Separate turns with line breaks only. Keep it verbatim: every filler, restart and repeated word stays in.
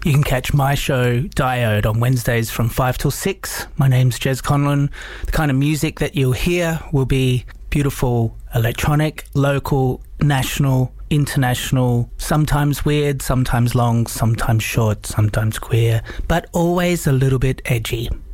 You can catch my show, Diode, on Wednesdays from five till six. My name's Jez Conlon. The kind of music that you'll hear will be beautiful electronic, local, national, international, sometimes weird, sometimes long, sometimes short, sometimes queer, but always a little bit edgy.